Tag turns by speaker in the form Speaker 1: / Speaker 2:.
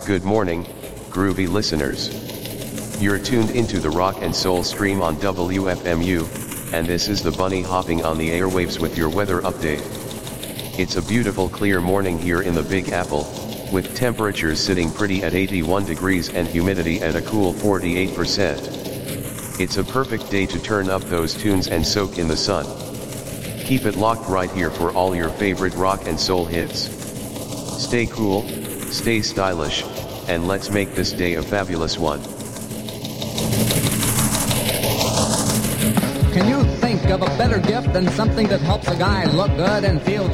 Speaker 1: Good morning, groovy listeners. You're tuned into the rock and soul stream on WFMU, and this is the bunny hopping on the airwaves with your weather update. It's a beautiful clear morning here in the Big Apple, with temperatures sitting pretty at 81 degrees and humidity at a cool 48%. It's a perfect day to turn up those tunes and soak in the sun. Keep it locked right here for all your favorite rock and soul hits. Stay cool, stay stylish, and let's make this day a fabulous one.
Speaker 2: Can you think of a better gift than something that helps a guy look good and feel good?